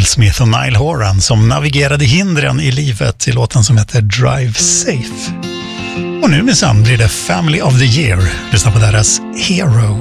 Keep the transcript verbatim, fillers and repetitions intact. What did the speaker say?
Will Smith och Niall Horan som navigerade hindren i livet i låten som heter Drive Safe. Och nu minsann blir det Family of the Year. Lyssna på deras Hero.